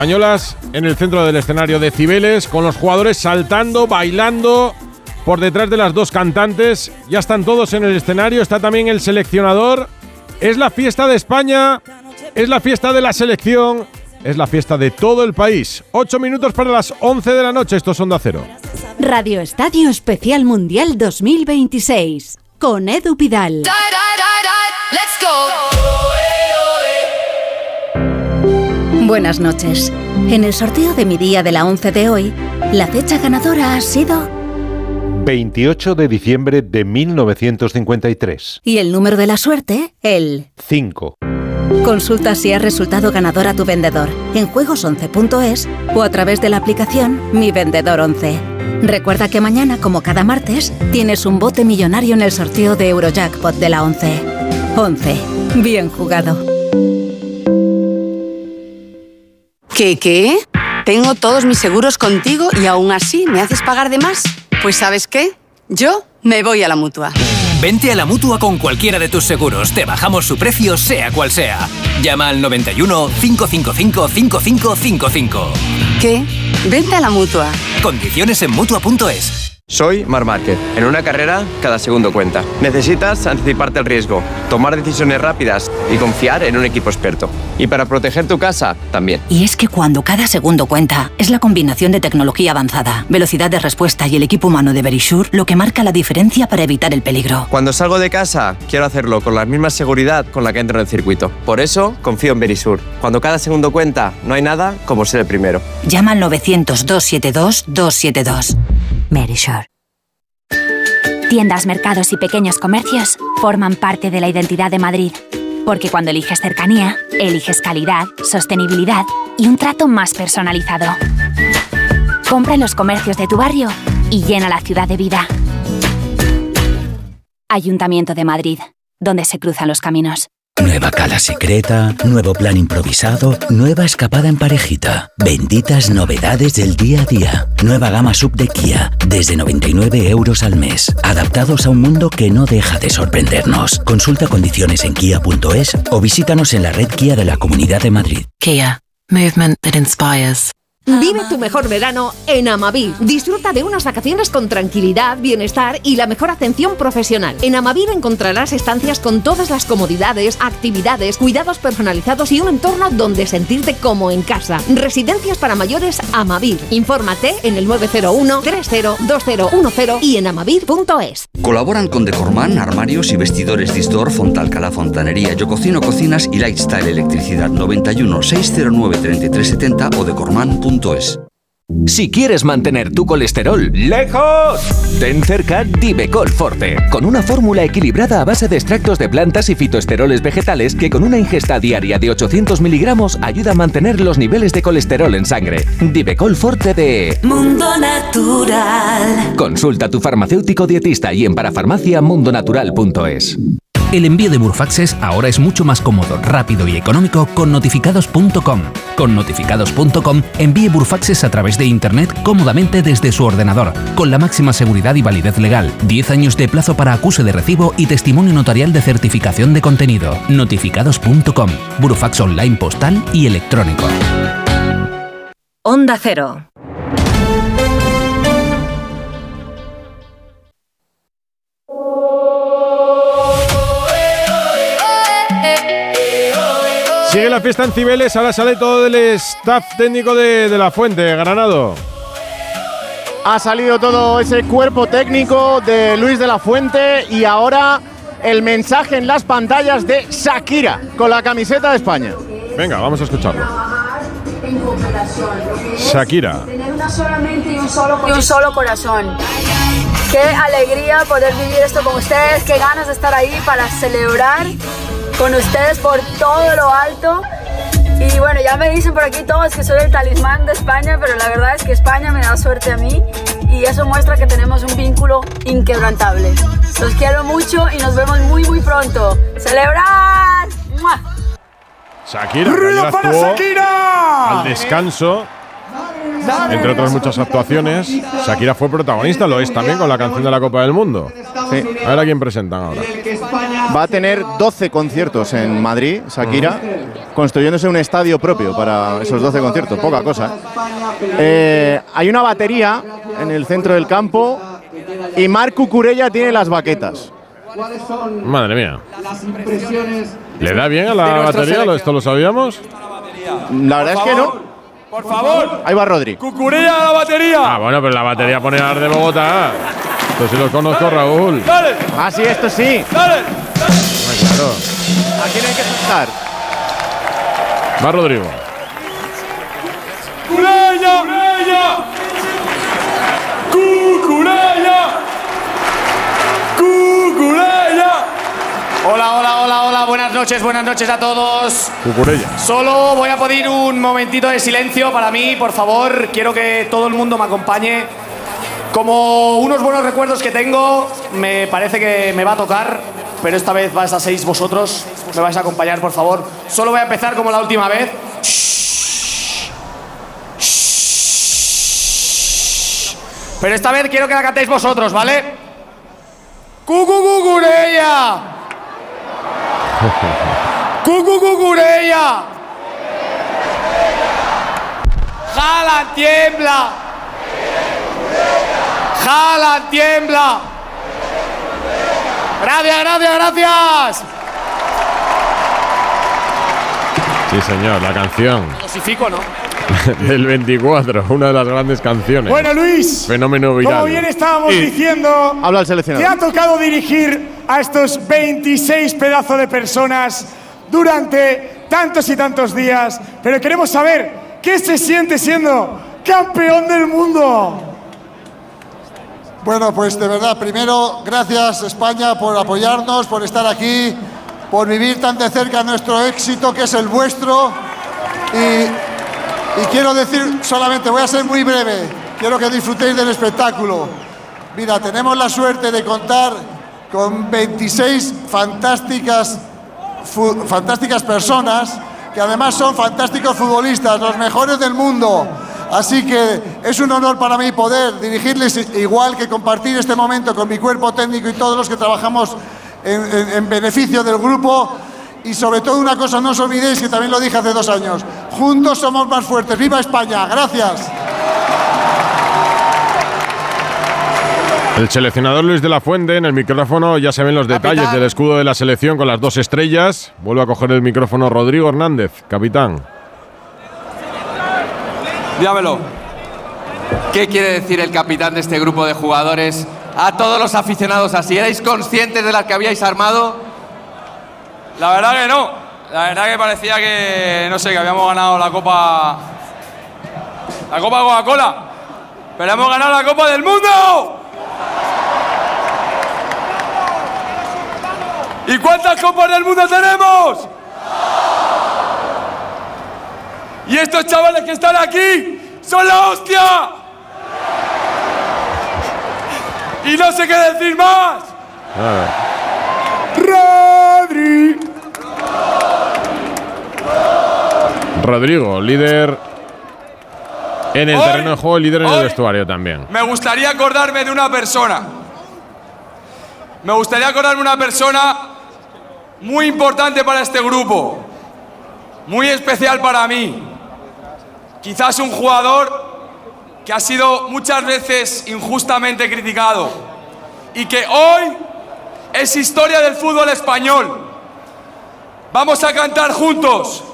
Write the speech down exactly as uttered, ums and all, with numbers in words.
Españolas en el centro del escenario de Cibeles, con los jugadores saltando, bailando por detrás de las dos cantantes. Ya están todos en el escenario, está también el seleccionador. Es la fiesta de España, es la fiesta de la selección, es la fiesta de todo el país. Ocho minutos para las once de la noche, esto es Onda Cero. Radio Estadio Especial Mundial dos mil veintiséis, con Edu Pidal. Buenas noches. En el sorteo de mi día de la once de hoy, la fecha ganadora ha sido veintiocho de diciembre de mil novecientos cincuenta y tres. Y el número de la suerte, el cinco. Consulta si has resultado ganador a tu vendedor en juegos once punto es o a través de la aplicación Mi Vendedor once. Recuerda que mañana, como cada martes, tienes un bote millonario en el sorteo de Eurojackpot de la once. once. Bien jugado. ¿Qué, qué? Tengo todos mis seguros contigo y aún así me haces pagar de más. Pues ¿sabes qué? Yo me voy a la Mutua. Vente a la Mutua con cualquiera de tus seguros. Te bajamos su precio, sea cual sea. Llama al noventa y uno, cinco cinco cinco, cinco cinco cinco cinco. ¿Qué? Vente a la Mutua. Condiciones en Mutua punto es. Soy Marc Márquez. En una carrera, cada segundo cuenta. Necesitas anticiparte al riesgo, tomar decisiones rápidas y confiar en un equipo experto. Y para proteger tu casa, también. Y es que cuando cada segundo cuenta, es la combinación de tecnología avanzada, velocidad de respuesta y el equipo humano de Verisure lo que marca la diferencia para evitar el peligro. Cuando salgo de casa, quiero hacerlo con la misma seguridad con la que entro en el circuito. Por eso, confío en Verisure. Cuando cada segundo cuenta, no hay nada como ser el primero. Llama al novecientos, doscientos setenta y dos, doscientos setenta y dos. Verisure. Tiendas, mercados y pequeños comercios forman parte de la identidad de Madrid. Porque cuando eliges cercanía, eliges calidad, sostenibilidad y un trato más personalizado. Compra en los comercios de tu barrio y llena la ciudad de vida. Ayuntamiento de Madrid, donde se cruzan los caminos. Nueva cala secreta, nuevo plan improvisado, nueva escapada en parejita. Benditas novedades del día a día. Nueva gama sub de Kia, desde noventa y nueve euros al mes. Adaptados a un mundo que no deja de sorprendernos. Consulta condiciones en kia punto es o visítanos en la red Kia de la Comunidad de Madrid. Kia, movement that inspires. Vive tu mejor verano en Amavir. Disfruta de unas vacaciones con tranquilidad, bienestar y la mejor atención profesional. En Amavir encontrarás estancias con todas las comodidades, actividades, cuidados personalizados y un entorno donde sentirte como en casa. Residencias para mayores Amavir. Infórmate en el nueve cero uno, tres cero, dos cero uno cero y en amavir punto es. Colaboran con Decorman, armarios y vestidores Distor, Fontalcala Fontanería, Yo Cocino Cocinas y Lifestyle Electricidad. Noventa y uno, seiscientos nueve, treinta y tres setenta o decorman punto es. Si quieres mantener tu colesterol lejos, ten cerca Divecol Forte, con una fórmula equilibrada a base de extractos de plantas y fitoesteroles vegetales que con una ingesta diaria de ochocientos miligramos ayuda a mantener los niveles de colesterol en sangre. Divecol Forte de Mundo Natural. Consulta a tu farmacéutico dietista y en parafarmacia mundo natural punto es. El envío de Burfaxes ahora es mucho más cómodo, rápido y económico con notificados punto com. Con notificados punto com envíe Burfaxes a través de Internet cómodamente desde su ordenador, con la máxima seguridad y validez legal, diez años de plazo para acuse de recibo y testimonio notarial de certificación de contenido. notificados punto com. Burfax online postal y electrónico. Onda Cero. Sigue la fiesta en Cibeles, ahora sale todo el staff técnico de, de La Fuente, Granado. Ha salido todo ese cuerpo técnico de Luis de la Fuente y ahora el mensaje en las pantallas de Shakira con la camiseta de España. Venga, vamos a escucharlo. Shakira. Tener una sola mente y un solo corazón. Y un solo corazón. Qué alegría poder vivir esto con ustedes, qué ganas de estar ahí para celebrar con ustedes por todo lo alto. Y bueno, ya me dicen por aquí todos que soy el talismán de España, pero la verdad es que España me da suerte a mí y eso muestra que tenemos un vínculo inquebrantable. Los quiero mucho y nos vemos muy muy pronto. ¡Celebrar! ¡Mua! Shakira, que para actuó Shakira! al descanso, entre otras muchas actuaciones. Shakira fue protagonista, lo es también con la canción de la Copa del Mundo. Sí. A ver a quién presentan ahora. Va a tener doce conciertos en Madrid, Shakira, uh-huh. construyéndose un estadio propio para esos doce conciertos, poca cosa. Eh, hay una batería en el centro del campo y Marc Cucurella tiene las baquetas. Madre mía. ¿Le da bien a la batería? ¿Esto lo sabíamos? La verdad es que no. Por favor. Ahí va Rodri. Cucurella a la batería. Ah, bueno, pero la batería pone a de Bogotá. Esto sí lo conozco, dale, Raúl. Dale. Ah, sí, esto sí. Dale. dale. Ah, claro. ¿A quién hay que escuchar? Va Rodrigo. Cucurella. Cucurella. Cucurella. Hola, hola, hola, hola, buenas noches, buenas noches a todos. Cucurella. Solo voy a pedir un momentito de silencio para mí, por favor. Quiero que todo el mundo me acompañe. Como unos buenos recuerdos que tengo, me parece que me va a tocar, pero esta vez vais a seis vosotros. Me vais a acompañar, por favor. Solo voy a empezar como la última vez. Pero esta vez quiero que la cantéis vosotros, ¿vale? ¡Cucurella! ¡Cucurella! ¡Jala, tiembla! ¡Jala, tiembla! ¡Gracias, gracias, gracias! Sí, señor, la canción. Dosifico, ¿no? Del veinticuatro, una de las grandes canciones. Bueno, Luis. Fenómeno viral. Como bien estábamos y diciendo, habla el seleccionador. te ha tocado dirigir a estos veintiséis pedazos de personas durante tantos y tantos días. Pero queremos saber qué se siente siendo campeón del mundo. Bueno, pues de verdad, primero, gracias España por apoyarnos, por estar aquí, por vivir tan de cerca nuestro éxito, que es el vuestro. Y... Y quiero decir solamente, voy a ser muy breve, quiero que disfrutéis del espectáculo. Mira, tenemos la suerte de contar con veintiséis fantásticas, fantásticas personas, que además son fantásticos futbolistas, los mejores del mundo. Así que es un honor para mí poder dirigirles, igual que compartir este momento con mi cuerpo técnico y todos los que trabajamos en, en, en beneficio del grupo. Y sobre todo una cosa, no os olvidéis, que también lo dije hace dos años, juntos somos más fuertes. ¡Viva España! ¡Gracias! El seleccionador Luis de la Fuente, en el micrófono ya se ven los detalles capitán del escudo de la selección con las dos estrellas. Vuelve a coger el micrófono Rodrigo Hernández, capitán. Dígamelo. ¿Qué quiere decir el capitán de este grupo de jugadores a todos los aficionados así? ¿Erais conscientes de las que habíais armado? La verdad que no. La verdad que parecía que, no sé, que habíamos ganado la Copa... La Copa Coca-Cola. Pero hemos ganado la Copa del Mundo. ¿Y cuántas Copas del Mundo tenemos? Y estos chavales que están aquí son la hostia. Y no sé qué decir más. Rodri. Rodrigo, líder en el hoy, terreno de juego y líder en hoy, el vestuario también. Me gustaría acordarme de una persona. Me gustaría acordarme de una persona muy importante para este grupo. Muy especial para mí. Quizás un jugador que ha sido muchas veces injustamente criticado y que hoy es historia del fútbol español. Vamos a cantar juntos